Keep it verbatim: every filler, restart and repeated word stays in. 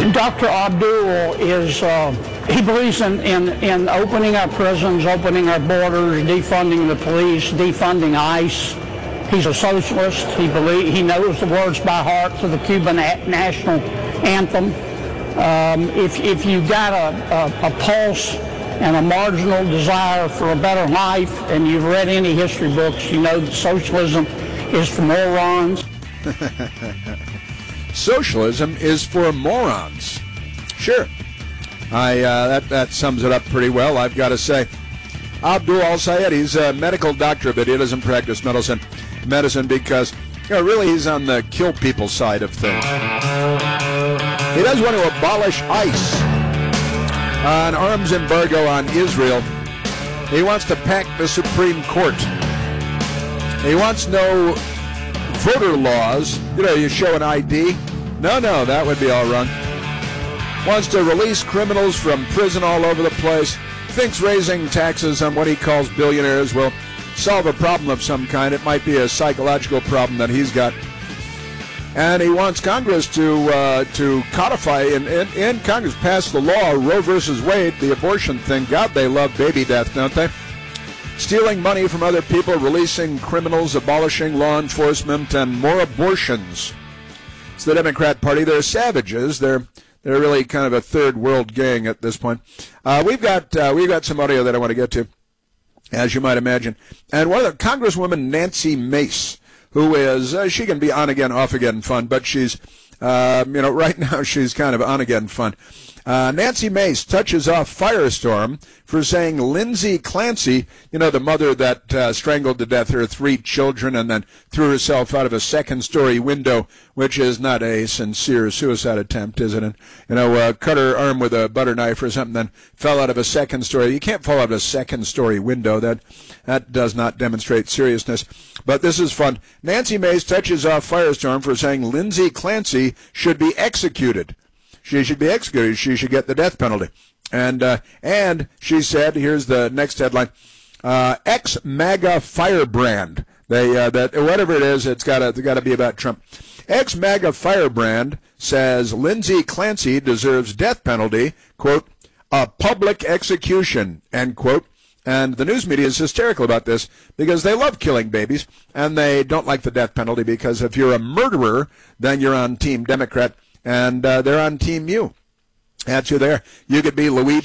Doctor Abdul is, uh, he believes in, in, in opening our prisons, opening our borders, defunding the police, defunding ICE. He's a socialist. He believe, he knows the words by heart to the Cuban national anthem. Um, if, if you've got a, a, a pulse and a marginal desire for a better life, and you've read any history books, you know that socialism is for morons. Socialism is for morons. Sure. I uh, that, that sums it up pretty well, I've got to say. Abdul Al-Sayed, he's a medical doctor, but he doesn't practice medicine, medicine because, you know, really he's on the kill people side of things. He does want to abolish ICE, an arms embargo on Israel. He wants to pack the Supreme Court. He wants no voter laws. You know, you show an I D. No, no, that would be all wrong. Wants to release criminals from prison all over the place. Thinks raising taxes on what he calls billionaires will solve a problem of some kind. It might be a psychological problem that he's got. And he wants Congress to uh, to codify and in, in, in Congress pass the law, Roe versus Wade, the abortion thing. God, they love baby death, don't they? Stealing money from other people, releasing criminals, abolishing law enforcement, and more abortions. It's the Democrat Party. They're savages. They're they're really kind of a third world gang at this point. Uh, we've got uh, we've got some audio that I want to get to, as you might imagine. And one of the Congresswoman Nancy Mace, who is uh, she can be on again, off again fun, but she's uh, you know right now she's kind of on again fun. Uh, Nancy Mace touches off Firestorm for saying Lindsay Clancy, you know, the mother that uh, strangled to death her three children and then threw herself out of a second-story window, which is not a sincere suicide attempt, is it? And, you know, uh, cut her arm with a butter knife or something, then fell out of a second-story. You can't fall out of a second-story window. That that does not demonstrate seriousness. But this is fun. Nancy Mace touches off Firestorm for saying Lindsay Clancy should be executed. She should be executed. She should get the death penalty. And uh, and she said, here's the next headline, uh, ex-MAGA firebrand. They uh, that whatever it is, it's got to got to be about Trump. Ex-MAGA firebrand says Lindsay Clancy deserves death penalty. Quote, a public execution. End quote. And the news media is hysterical about this because they love killing babies and they don't like the death penalty because if you're a murderer, then you're on Team Democrat. And uh, they're on Team You. That's you there. You could be Luigi